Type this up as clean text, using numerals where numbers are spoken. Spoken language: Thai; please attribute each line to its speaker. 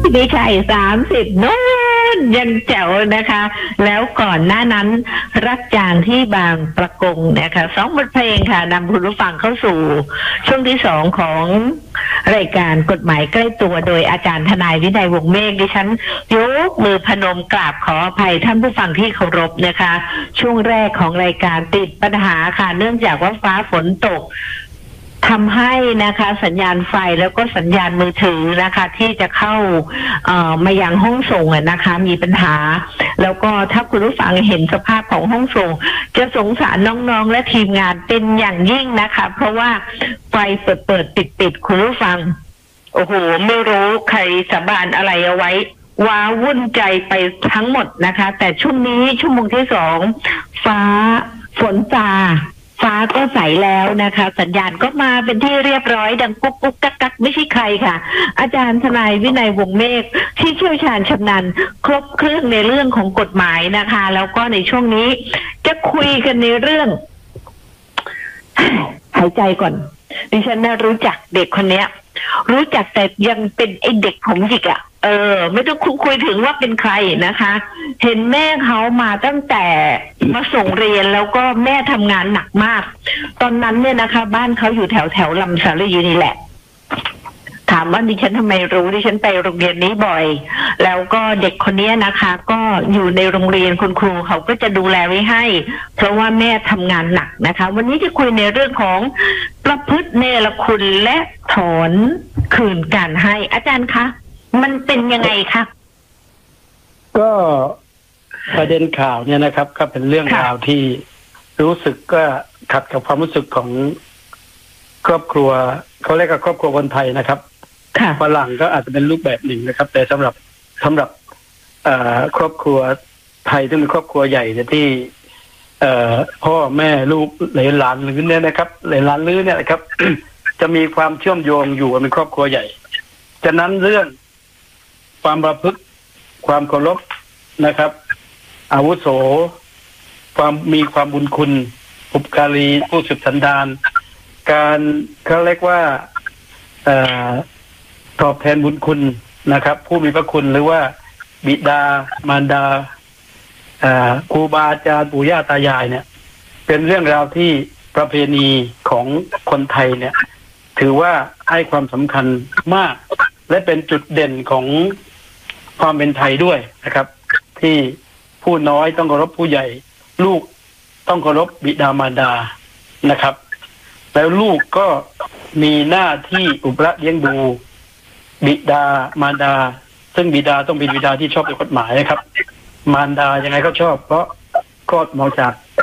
Speaker 1: ไม่ใช่30นู่นยังแจ๋วนะคะ แล้วก่อนหน้านั้นรักจางที่บางประกงนะคะ2 บทเพลงค่ะนำคุณผู้ฟังเข้าสู่ช่วงที่2ของรายการกฎหมายใกล้ตัวโดยอาจารย์ทนายวินัยวงศ์เมฆดิฉันยกมือพนมกราบขออภัยท่านผู้ฟังที่เคารพนะคะช่วงแรกของรายการติดปัญหาค่ะเนื่องจากว่าฟ้าฝนตกทำให้นะคะสัญญาณไฟแล้วก็สัญญาณมือถือนะคะที่จะเข้ามายังห้องส่งนะคะมีปัญหาแล้วก็ถ้าคุณผู้ฟังเห็นสภาพของห้องส่งจะสงสารน้องๆและทีมงานเป็นอย่างยิ่งนะคะเพราะว่าไฟเปิดติดคุณผู้ฟังโอ้โหไม่รู้ใครสาบานอะไรเอาไว้ว้าวุ่นใจไปทั้งหมดนะคะแต่ช่วงนี้ชั่วโมงที่2ฟ้าฝนฟ้าก็ใสแล้วนะคะสัญญาณก็มาเป็นที่เรียบร้อยดังกุ๊กกุ๊กกักกักไม่ใช่ใครค่ะอาจารย์ทนายวินัยวงศ์เมฆที่เชี่ยวชาญชำนาญครบเครื่องในเรื่องของกฎหมายนะคะแล้วก็ในช่วงนี้จะคุยกันในเรื่องหายใจก่อนดิฉันน่ารู้จักเด็กคนเนี้ยรู้จักแต่ยังเป็นไอเด็กผมหยิกอ่ะไม่ต้องคุยถึงว่าเป็นใครนะคะเห็นแม่เขามาตั้งแต่มาส่งเรียนแล้วก็แม่ทำงานหนักมากตอนนั้นเนี่ยนะคะบ้านเขาอยู่แถวลำสาลีนี่แหละถามว่าดิฉันทำไมรู้ดิฉันไปโรงเรียนนี้บ่อยแล้วก็เด็กคนนี้นะคะก็อยู่ในโรงเรียนคุณครูเขาก็จะดูแลไว้ให้เพราะว่าแม่ทำงานหนักนะคะวันนี้จะคุยในเรื่องของประพฤติเนรคุณและถอนคืนการให้อาจารย์คะมันเป็นยังไงคะ
Speaker 2: ก็ประเด็นข่าวเนี่ยนะครับก็เป็นเรื่องราวที่รู้สึกก็ขัดกับความรู้สึกของครอบครัวเขาเรียกว่าครอบครัวคนไทยนะครับฝรั่งก็อาจจะเป็นรูปแบบหนึ่งนะครับแต่สำหรับครอบครัวไทยที่เป็นครอบครัวใหญ่เนี่ยที่พ่อแม่ลูกหลานหลานหรือเนี่ยนะครับหลานหลานลื้อเนี่ยนะครับ จะมีความเชื่อมโยงอยู่เป็นครอบครัวใหญ่ฉะนั้นเรื่องความประพฤติความเคารพนะครับอาวุโสมีความบุญคุณอุปการีผู้สืบสันดานการเขาเรียกว่าตอบแทนบุญคุณนะครับผู้มีพระคุณหรือว่าบิดามารดาครูบาอาจารย์ปู่ย่าตายายเนี่ยเป็นเรื่องราวที่ประเพณีของคนไทยเนี่ยถือว่าให้ความสำคัญมากและเป็นจุดเด่นของความเป็นไทยด้วยนะครับที่ผู้น้อยต้องเคารพผู้ใหญ่ลูกต้องเคารพบิดามารดานะครับแล้วลูกก็มีหน้าที่อุปเลี้ยงดูบิดามารดาซึ่งบิดาต้องเป็นบิดาที่ชอบด้วยกฎหมายนะครับมารดายังไงก็ชอบเพราะคลอดมาจาก